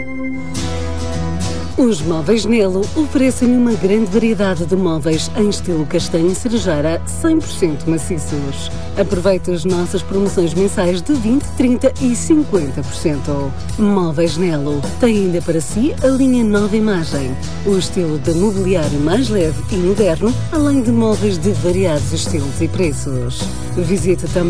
Os Móveis Nelo oferecem uma grande variedade de móveis em estilo castanho e cerejeira 100% maciços. Aproveite as nossas promoções mensais de 20%, 30% e 50%. Móveis Nelo tem ainda para si a linha Nova Imagem, o estilo de mobiliário mais leve e moderno, além de móveis de variados estilos e preços. Visite também